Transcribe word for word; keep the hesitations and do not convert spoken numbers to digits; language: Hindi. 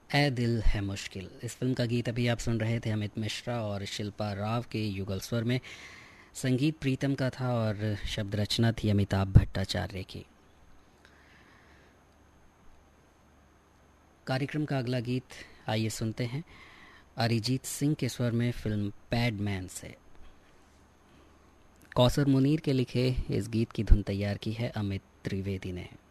ए दिल है मुश्किल। इस फिल्म का गीत अभी आप सुन रहे थे अमित मिश्रा और शिल्पा राव के युगल स्वर में। संगीत प्रीतम का था और शब्द रचना थी अमिताभ भट्टाचार्य की। कार्यक्रम का अगला गीत आइए सुनते हैं अरिजीत सिंह के स्वर में फिल्म पैडमैन से। कौसर मुनीर के लिखे इस गीत की धुन तैयार की है अमित त्रिवेदी ने।